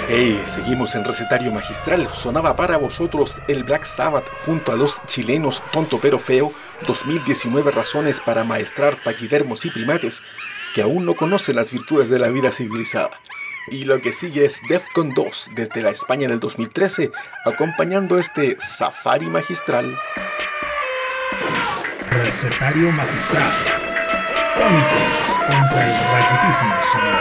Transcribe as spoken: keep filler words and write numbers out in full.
Hey, seguimos en Recetario Magistral. Sonaba para vosotros el Black Sabbath junto a los chilenos Tonto Pero Feo, dos mil diecinueve razones para maestrar paquidermos y primates que aún no conocen las virtudes de la vida civilizada. Y lo que sigue es Defcon dos desde la España del dos mil trece, acompañando este Safari Magistral. Recetario Magistral. Tónicos contra el raquitismo sonoro.